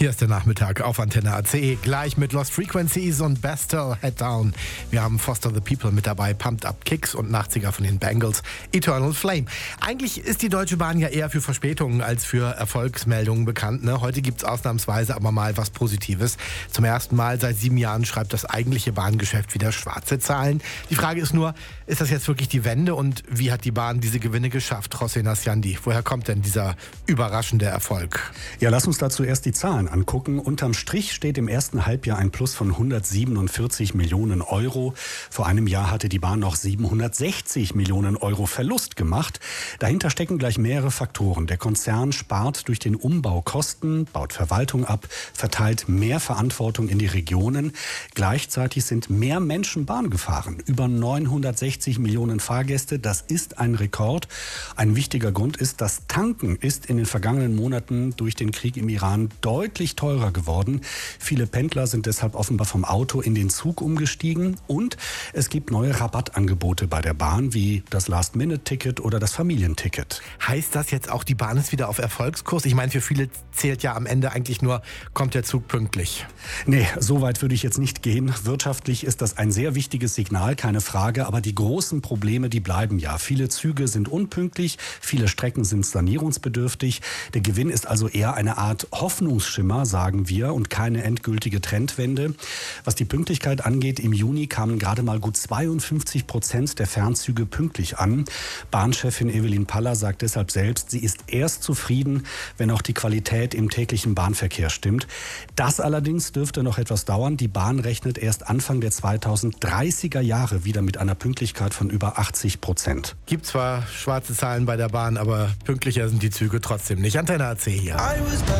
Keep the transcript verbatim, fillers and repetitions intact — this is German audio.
Hier ist der Nachmittag auf Antenne A C, gleich mit Lost Frequencies und Bastille Head Down. Wir haben Foster the People mit dabei, Pumped Up Kicks und Nachziger von den Bangles, Eternal Flame. Eigentlich ist die Deutsche Bahn ja eher für Verspätungen als für Erfolgsmeldungen bekannt. Ne? Heute gibt es ausnahmsweise aber mal was Positives. Zum ersten Mal seit sieben Jahren schreibt das eigentliche Bahngeschäft wieder schwarze Zahlen. Die Frage ist nur, ist das jetzt wirklich die Wende und wie hat die Bahn diese Gewinne geschafft? José Nasciandi, woher kommt denn dieser überraschende Erfolg? Ja, lass uns dazu erst die Zahlen angucken. Unterm Strich steht im ersten Halbjahr ein Plus von hundertsiebenundvierzig Millionen Euro. Vor einem Jahr hatte die Bahn noch siebenhundertsechzig Millionen Euro Verlust gemacht. Dahinter stecken gleich mehrere Faktoren. Der Konzern spart durch den Umbau Kosten, baut Verwaltung ab, verteilt mehr Verantwortung in die Regionen. Gleichzeitig sind mehr Menschen Bahn gefahren. Über neunhundertsechzig Millionen Fahrgäste, das ist ein Rekord. Ein wichtiger Grund ist, das Tanken ist in den vergangenen Monaten durch den Krieg im Iran deutlich teurer geworden. Viele Pendler sind deshalb offenbar vom Auto in den Zug umgestiegen. Und es gibt neue Rabattangebote bei der Bahn, wie das Last-Minute-Ticket oder das Familienticket. Heißt das jetzt auch, die Bahn ist wieder auf Erfolgskurs? Ich meine, für viele zählt ja am Ende eigentlich nur, kommt der Zug pünktlich? Nee, so weit würde ich jetzt nicht gehen. Wirtschaftlich ist das ein sehr wichtiges Signal, keine Frage. Aber die großen Probleme, die bleiben ja. Viele Züge sind unpünktlich, viele Strecken sind sanierungsbedürftig. Der Gewinn ist also eher eine Art Hoffnungsschimmer, sagen wir, und keine endgültige Trendwende. Was die Pünktlichkeit angeht, im Juni kamen gerade mal gut zweiundfünfzig Prozent der Fernzüge pünktlich an. Bahnchefin Evelyn Paller sagt deshalb selbst, sie ist erst zufrieden, wenn auch die Qualität im täglichen Bahnverkehr stimmt. Das allerdings dürfte noch etwas dauern. Die Bahn rechnet erst Anfang der zweitausenddreißiger Jahre wieder mit einer Pünktlichkeit von über achtzig Prozent. Gibt zwar schwarze Zahlen bei der Bahn, aber pünktlicher sind die Züge trotzdem nicht. Antenne A C hier.